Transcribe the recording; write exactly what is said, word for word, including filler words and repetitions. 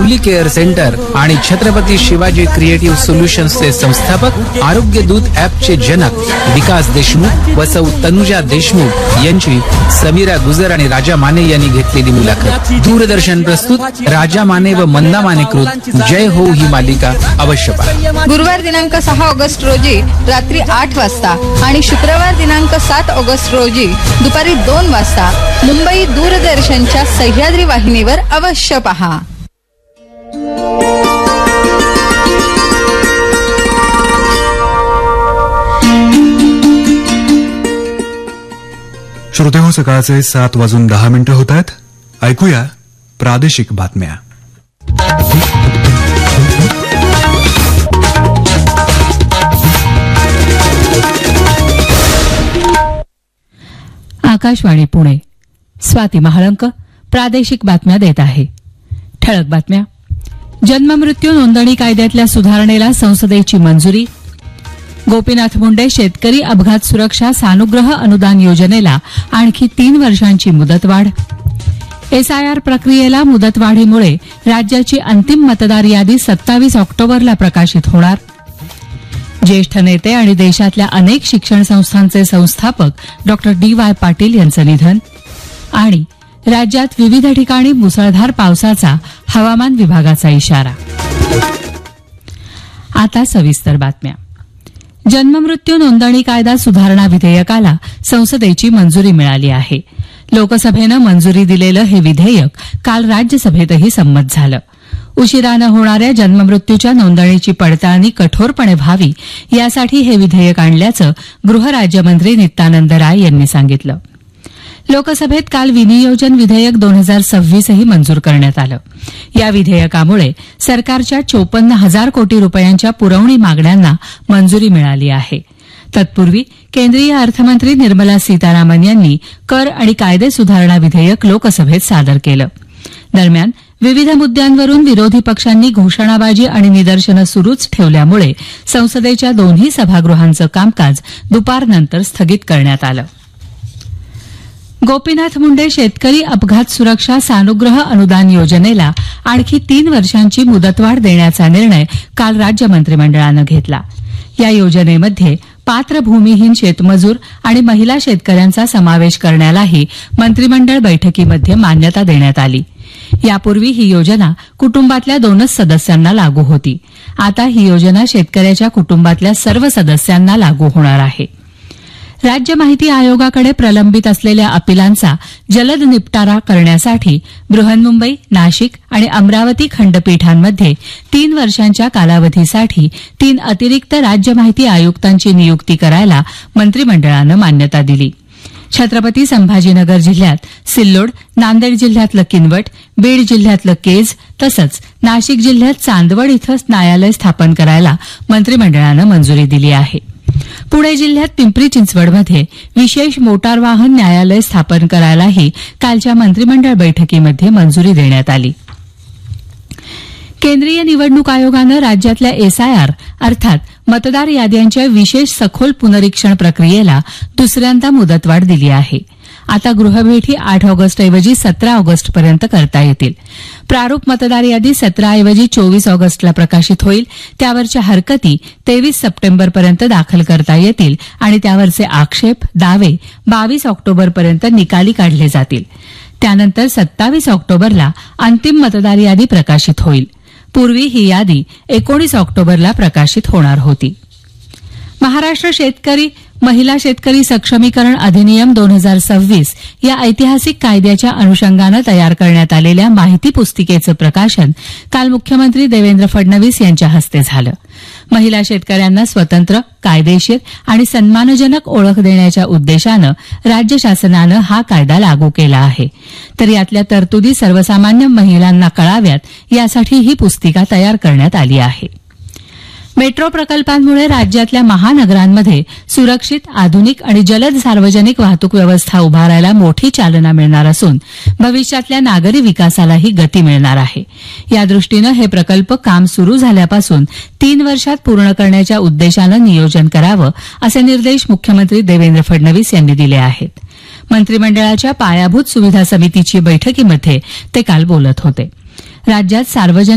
Lovely care centre आणि Chhatrapati Shivaji creative सोल्युशन्सचे संस्थापक, आरोग्य दूत ॲपचे जनक विकास देशमुख व सौ तनुजा देशमुख यांची समीरा गुजर आणि राजा माने यांनी घेतलेली मुलाखत. दूरदर्शन प्रस्तुत राजा माने व मंदा मानेकृत जय हो ही मालिका अवश्य पहा. गुरुवार दिनांक सहा ऑगस्ट रोजी रात्री आठ वाजता आणि शुक्रवार दिनांक सात ऑगस्ट रोजी दुपारी दोन वाजता मुंबई दूरदर्शनच्या सह्याद्री वाहिनीवर अवश्य पहा. श्रोते हो, सकाळचे सात वाजून दहा मिनिटं होत आहेत. ऐकूया प्रादेशिक बातम्या. आकाशवाणी पुणे. स्वाती महाळंक प्रादेशिक बातम्या देत आहे. ठळक बातम्या. जन्ममृत्यू नोंदणी कायद्यातल्या सुधारणेला संसदेची मंजुरी. गोपीनाथ मुंडे शेतकरी अपघात सुरक्षा सानुग्रह अनुदान योजनेला आणखी तीन वर्षांची मुदतवाढ. एसआयआर प्रक्रियेला मुदतवाढीमुळे राज्याची अंतिम मतदार यादी सत्तावीस ऑक्टोबरला प्रकाशित होणार. ज्येष्ठ नेते आणि देशातल्या अनेक शिक्षण संस्थांचे संस्थापक डॉक्टर डी वाय पाटील यांचं निधन. आणि राज्यात विविध ठिकाणी मुसळधार पावसाचा हवामान विभागाचा इशारा. आता सविस्तर बातम्या. जन्ममृत्यू नोंदणी कायदा सुधारणा विधेयकाला संसदेची मंजुरी मिळाली आहे. लोकसभेनं मंजुरी दिलेलं हे विधेयक काल राज्यसभेतही संमत झालं. उशिरानं होणाऱ्या जन्ममृत्यूच्या नोंदणीची पडताळणी कठोरपणे व्हावी यासाठी हे विधेयक आणल्याचं गृहराज्यमंत्री नित्यानंद राय यांनी सांगितलं. लोकसभेत काल विनियोजन विधेयक दोन हजार सव्वीसही मंजूर करण्यात आलं. या विधेयकामुळे सरकारच्या चोपन्न हजार कोटी रुपयांच्या पुरवणी मागण्यांना मंजुरी मिळाली आहे. तत्पूर्वी केंद्रीय अर्थमंत्री निर्मला सीतारामन यांनी कर आणि कायदे सुधारणा विधेयक लोकसभेत सादर केलं. दरम्यान विविध मुद्द्यांवरून विरोधी पक्षांनी घोषणाबाजी आणि निदर्शनं सुरूच ठेवल्यामुळे संसदेच्या दोन्ही सभागृहांचं कामकाज दुपारनंतर स्थगित करण्यात आलं. गोपीनाथ मुंडे शेतकरी अपघात सुरक्षा सानुग्रह अनुदान योजनेला आणखी तीन वर्षांची मुदतवाढ देण्याचा निर्णय काल राज्य मंत्रिमंडळानं घेतला. या योजनेमध्ये पात्र भूमिहीन शेतमजूर आणि महिला शेतकऱ्यांचा समावेश करण्यालाही मंत्रिमंडळ बैठकीमध्ये मान्यता देण्यात आली. यापूर्वी ही योजना कुटुंबातल्या दोनच सदस्यांना लागू होती. आता ही योजना शेतकऱ्याच्या कुटुंबातल्या सर्व सदस्यांना लागू होणार आहे. राज्य माहिती आयोगाकडे प्रलंबित असलेल्या अपिलांचा जलद निपटारा करण्यासाठी बृहन्मुंबई, नाशिक आणि अमरावती खंडपीठांमध्ये तीन वर्षांच्या कालावधीसाठी तीन अतिरिक्त राज्य माहिती आयुक्तांची नियुक्ती करायला मंत्रिमंडळानं मान्यता दिली. छत्रपती संभाजीनगर जिल्ह्यात सिल्लोड, नांदेड जिल्ह्यातलं किनवट, बीड जिल्ह्यातलं केज तसंच नाशिक जिल्ह्यात चांदवड इथं न्यायालय स्थापन करायला मंत्रिमंडळानं मंजुरी दिली आहे. पुणे जिल्ह्यात पिंपरी चिंचवडमध्ये विशेष मोटार वाहन न्यायालय स्थापन करायलाही कालच्या मंत्रिमंडळ बैठकीमध्ये मंजुरी देण्यात आली. केंद्रीय निवडणूक आयोगानं राज्यातल्या एसआयआर अर्थात मतदार याद्यांच्या विशेष सखोल पुनरीक्षण प्रक्रियेला दुसऱ्यांदा मुदतवाढ दिली आहे. आता गृहभेटी आठ ऑगस्टऐवजी सतरा ऑगस्टपर्यंत करता येतील. प्रारूप मतदार यादी सतराऐवजी चोवीस ऑगस्टला प्रकाशित होईल. त्यावरच्या हरकती तेवीस सप्टेंबरपर्यंत दाखल करता येतील आणि त्यावरचे आक्षेप, दावे बावीस ऑक्टोबरपर्यंत निकाली काढले जातील. त्यानंतर सत्तावीस ऑक्टोबरला अंतिम मतदार यादी प्रकाशित होईल. पूर्वी ही यादी एकोणीस ऑक्टोबरला प्रकाशित होणार होती. महाराष्ट्र शेतकरी महिला शेतकरी सक्षमीकरण अधिनियम दोन हजार सव्वीस या ऐतिहासिक कायद्याच्या अनुषंगानं तयार करण्यात आलेल्या माहिती पुस्तिकेचं प्रकाशन काल मुख्यमंत्री देवेंद्र फडणवीस यांच्या हस्ते झालं. महिला शेतकऱ्यांना स्वतंत्र, कायदेशीर आणि सन्मानजनक ओळख देण्याच्या उद्देशानं राज्य शासनानं हा कायदा लागू केला आहे. तर यातल्या तरतुदी सर्वसामान्य महिलांना कळाव्यात यासाठी ही पुस्तिका तयार करण्यात आली आहे. मेट्रो प्रकल्पांमुळे राज्यातल्या महानगरांमध्ये सुरक्षित, आधुनिक आणि जलद सार्वजनिक वाहतूक व्यवस्था उभारायला मोठी चालना मिळणार असून भविष्यातल्या नागरी विकासालाही गती मिळणार आहे. यादृष्टीनं हे प्रकल्प काम सुरू झाल्यापासून तीन वर्षात पूर्ण करण्याच्या उद्देशानं नियोजन करावं असे निर्देश मुख्यमंत्री देवेंद्र फडणवीस यांनी दिले आहेत. मंत्रिमंडळाच्या पायाभूत सुविधा समितीची बैठकीमध्ये ते काल बोलत होते. राज्यात सार्वजनिक